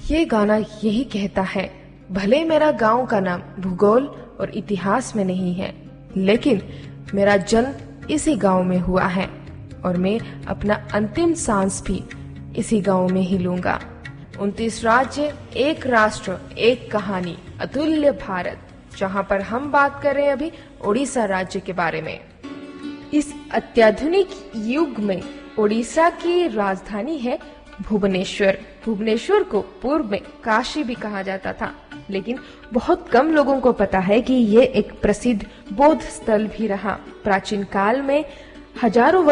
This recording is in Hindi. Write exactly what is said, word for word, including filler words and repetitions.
ये गाना यही कहता है, भले मेरा गांव का नाम भूगोल और इतिहास में नहीं है, लेकिन मेरा जन्म इसी गांव में हुआ है और मैं अपना अंतिम सांस भी इसी गांव में ही लूंगा। उनतीस राज्य, एक राष्ट्र, एक कहानी, अतुल्य भारत, जहां पर हम बात कर रहे हैं अभी ओडिशा राज्य के बारे में। इस अत्याधुनिक युग में ओडिशा की राजधानी है भुवनेश्वर। भुवनेश्वर को पूर्व में काशी भी कहा जाता था, लेकिन बहुत कम लोगों को पता है कि ये एक प्रसिद्ध बौद्ध स्थल भी रहा। प्राचीन काल में हजारों